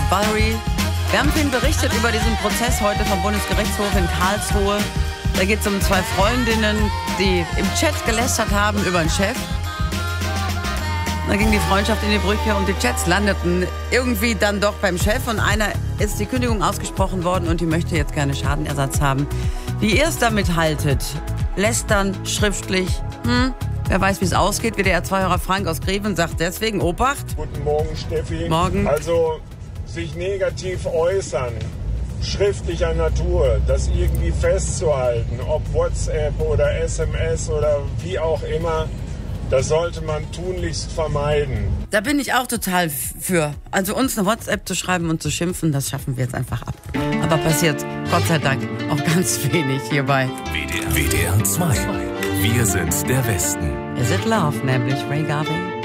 Valerie. Wir haben vorhin berichtet über diesen Prozess heute vom Bundesgerichtshof in Karlsruhe. Da geht es um 2 Freundinnen, die im Chat gelästert haben über den Chef. Da ging die Freundschaft in die Brüche und die Chats landeten irgendwie dann doch beim Chef. Und einer ist die Kündigung ausgesprochen worden und die möchte jetzt gerne Schadenersatz haben. Wie ihr es damit haltet, lästern schriftlich, wer weiß, wie es ausgeht. WDR-2-Hörer Frank aus Greven sagt deswegen, Obacht. Guten Morgen, Steffi. Morgen. Also sich negativ äußern, schriftlicher Natur, das irgendwie festzuhalten, ob WhatsApp oder SMS oder wie auch immer, das sollte man tunlichst vermeiden. Da bin ich auch total für. Also uns eine WhatsApp zu schreiben und zu schimpfen, das schaffen wir jetzt einfach ab. Aber passiert, Gott sei Dank, auch ganz wenig hierbei. WDR 2. Wir sind der Westen. Is it love, nämlich Ray Garvey.